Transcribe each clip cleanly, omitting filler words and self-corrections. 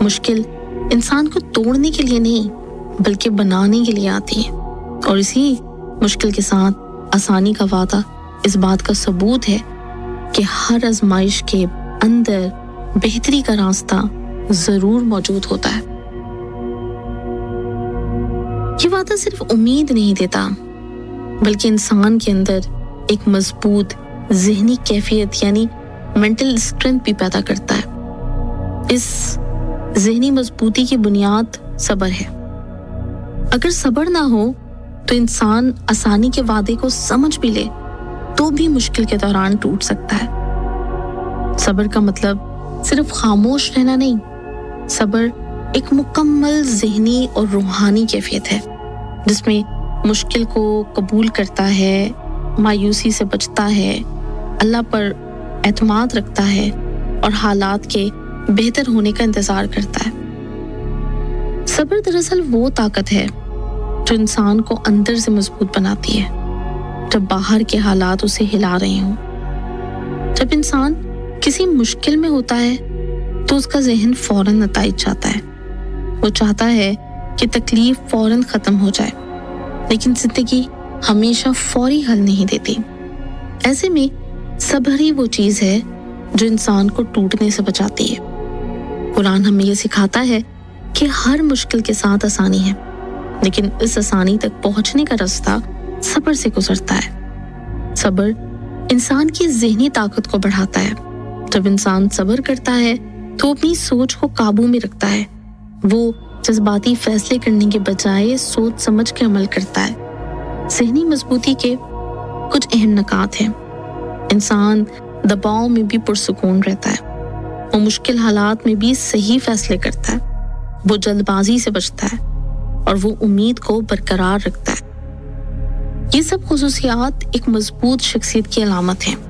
مشکل انسان کو توڑنے کے لیے نہیں بلکہ بنانے کے لیے آتی ہے، اور اسی مشکل کے ساتھ آسانی کا وعدہ اس بات کا ثبوت ہے کہ ہر آزمائش کے اندر بہتری کا راستہ ضرور موجود ہوتا ہے۔ یہ وعدہ صرف امید نہیں دیتا بلکہ انسان کے اندر ایک مضبوط ذہنی کیفیت یعنی مینٹل اسٹرینتھ بھی پیدا کرتا ہے۔ اس ذہنی مضبوطی کی بنیاد صبر ہے۔ اگر صبر نہ ہو تو انسان آسانی کے وعدے کو سمجھ بھی لے تو بھی مشکل کے دوران ٹوٹ سکتا ہے۔ صبر کا مطلب صرف خاموش رہنا نہیں، صبر ایک مکمل ذہنی اور روحانی کیفیت ہے جس میں مشکل کو قبول کرتا ہے، مایوسی سے بچتا ہے، اللہ پر اعتماد رکھتا ہے اور حالات کے بہتر ہونے کا انتظار کرتا ہے۔ صبر دراصل وہ طاقت ہے جو انسان کو اندر سے مضبوط بناتی ہے جب باہر کے حالات اسے ہلا رہے ہوں۔ جب انسان کسی مشکل میں ہوتا ہے تو اس کا ذہن فوراً نتائج چاہتا ہے۔ وہ چاہتا ہے کہ تکلیف فوراً ختم ہو جائے، لیکن زندگی ہمیشہ فوری حل نہیں دیتی۔ ایسے میں صبر ہی وہ چیز ہے جو انسان کو ٹوٹنے سے بچاتی ہے۔ قرآن ہمیں یہ سکھاتا ہے کہ ہر مشکل کے ساتھ آسانی ہے، لیکن اس آسانی تک پہنچنے کا راستہ صبر سے گزرتا ہے۔ صبر انسان کی ذہنی طاقت کو بڑھاتا ہے۔ جب انسان صبر کرتا ہے تو اپنی سوچ کو قابو میں رکھتا ہے۔ وہ جذباتی فیصلے کرنے کے بجائے سوچ سمجھ کے عمل کرتا ہے۔ ذہنی مضبوطی کے کچھ اہم نکات ہیں۔ انسان دباؤ میں بھی پرسکون رہتا ہے، وہ مشکل حالات میں بھی صحیح فیصلے کرتا ہے، وہ جلد بازی سے بچتا ہے اور وہ امید کو برقرار رکھتا ہے۔ یہ سب خصوصیات ایک مضبوط شخصیت کی علامت ہیں۔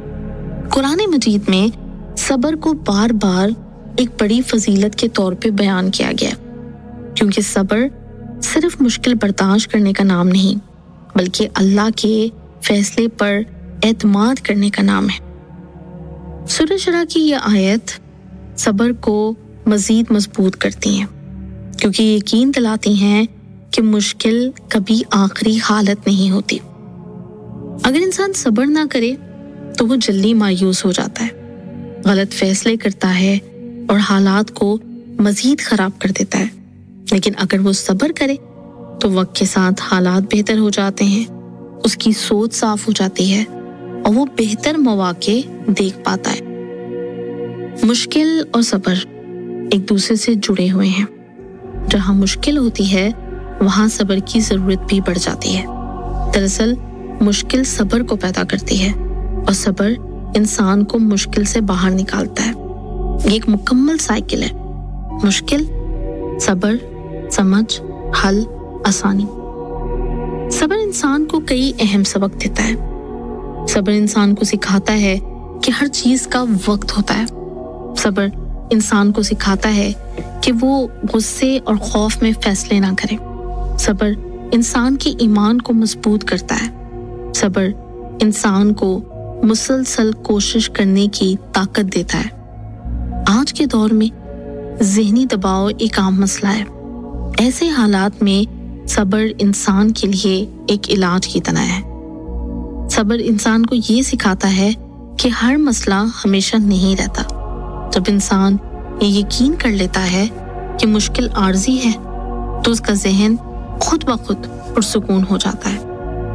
قرآن مجید میں صبر کو بار بار ایک بڑی فضیلت کے طور پہ بیان کیا گیا، کیونکہ صبر صرف مشکل برداشت کرنے کا نام نہیں بلکہ اللہ کے فیصلے پر اعتماد کرنے کا نام ہے۔ سورہ شرح کی یہ آیت صبر کو مزید مضبوط کرتی ہیں، کیونکہ یقین دلاتی ہیں کہ مشکل کبھی آخری حالت نہیں ہوتی۔ اگر انسان صبر نہ کرے تو وہ جلدی مایوس ہو جاتا ہے، غلط فیصلے کرتا ہے اور حالات کو مزید خراب کر دیتا ہے۔ لیکن اگر وہ صبر کرے تو وقت کے ساتھ حالات بہتر ہو جاتے ہیں، اس کی سوچ صاف ہو جاتی ہے اور وہ بہتر مواقع دیکھ پاتا ہے۔ مشکل اور صبر ایک دوسرے سے جڑے ہوئے ہیں۔ جہاں مشکل ہوتی ہے وہاں صبر کی ضرورت بھی بڑھ جاتی ہے۔ دراصل مشکل صبر کو پیدا کرتی ہے اور صبر انسان کو مشکل سے باہر نکالتا ہے۔ یہ ایک مکمل سائیکل ہے: مشکل، صبر، سمجھ، حل، آسانی۔ صبر انسان کو کئی اہم سبق دیتا ہے۔ صبر انسان کو سکھاتا ہے کہ ہر چیز کا وقت ہوتا ہے۔ صبر انسان کو سکھاتا ہے کہ وہ غصے اور خوف میں فیصلے نہ کرے۔ صبر انسان کے ایمان کو مضبوط کرتا ہے۔ صبر انسان کو مسلسل کوشش کرنے کی طاقت دیتا ہے۔ آج کے دور میں ذہنی دباؤ ایک عام مسئلہ ہے۔ ایسے حالات میں صبر انسان کے لیے ایک علاج کی طرح ہے۔ صبر انسان کو یہ سکھاتا ہے کہ ہر مسئلہ ہمیشہ نہیں رہتا۔ جب انسان یہ یقین کر لیتا ہے کہ مشکل عارضی ہے تو اس کا ذہن خود بخود پرسکون ہو جاتا ہے۔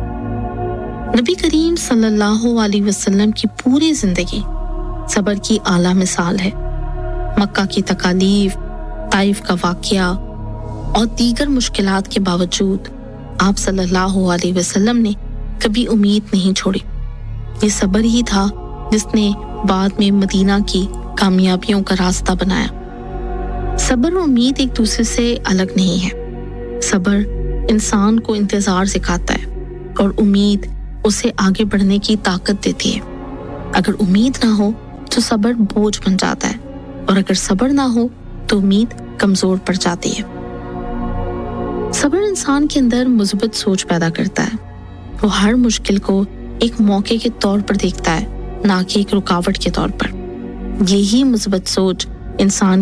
نبی کریم صلی اللہ علیہ وسلم کی پوری زندگی صبر کی اعلیٰ مثال ہے۔ مکہ کی تکالیف، طائف کا واقعہ اور دیگر مشکلات کے باوجود آپ صلی اللہ علیہ وسلم نے کبھی امید نہیں چھوڑی۔ یہ صبر ہی تھا جس نے بعد میں مدینہ کی کامیابیوں کا راستہ بنایا۔ صبر اور امید ایک دوسرے سے الگ نہیں ہے۔ صبر انسان کو انتظار سکھاتا ہے اور امید اسے آگے بڑھنے کی طاقت دیتی ہے۔ اگر امید نہ ہو تو صبر بوجھ بن جاتا ہے، اور اگر صبر نہ ہو تو امید کمزور پڑ جاتی ہے۔ صبر انسان کے اندر مثبت سوچ پیدا کرتا ہے۔ وہ ہر مشکل کو ایک موقع کے طور پر دیکھتا ہے، نہ کہ ایک رکاوٹ کے طور پر۔ یہی مثبت سوچ انسان